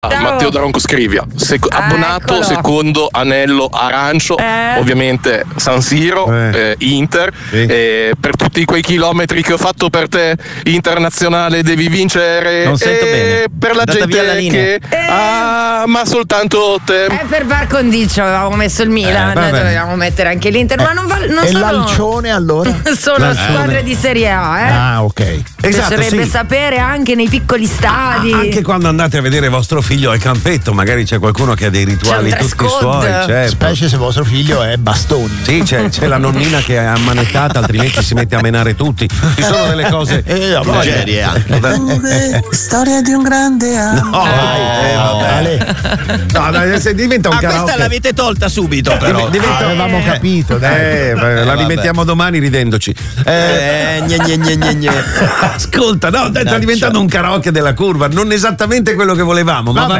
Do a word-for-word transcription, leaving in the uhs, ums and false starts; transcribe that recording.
Ciao. Matteo da Ronco Scrivia, Sec- Ah, abbonato, eccolo. secondo anello arancio, Eh. ovviamente San Siro, Eh. eh, Inter, Sì. eh, per tutti quei chilometri che ho fatto per te internazionale devi vincere. Non sento e bene. per la Andata gente via la linea. che ama soltanto te. Eh, per par condicio avevamo messo il Milan, Eh, vabbè. dovevamo mettere anche l'Inter, ma non, va, non E sono l'Alcione allora? sono L'Alcione. squadre di Serie A, eh. Ah, ok. Esatto, Piacerebbe sì. sapere anche nei piccoli stadi. Anche quando andate a vedere vostro figlio al campetto, magari c'è qualcuno che ha dei rituali C'è un dress tutti code. suoi, certo. Specie se vostro figlio è bastoni. Sì, c'è, c'è la nonnina che è ammanettata, altrimenti si mette a menare tutti. Ci sono delle cose. Eh, vabbè. Tragedia anche. Storia di un grande amore. No, eh, vabbè. Ale. No, dai, se diventa un Ah, karaoke. questa l'avete tolta subito, però. Diventa- Avevamo capito, dai. Eh, beh, la vabbè. rimettiamo domani ridendoci. Eh, Eh, gne, gne, gne, gne, gne. ascolta, no, dai, sta diventando un karaoke della curva, non esattamente quello che volevamo, ma Vabbè. va